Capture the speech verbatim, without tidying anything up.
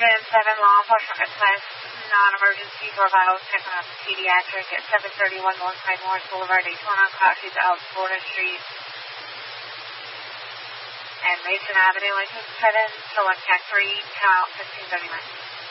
ten seven, law enforcement request, non-emergency for vital check on a pediatric at seven thirty-one Northside North Boulevard, Daytona, crosses out Florida Street and Mason Avenue, Lincoln seven, select tag three, count fifteen thirty-nine.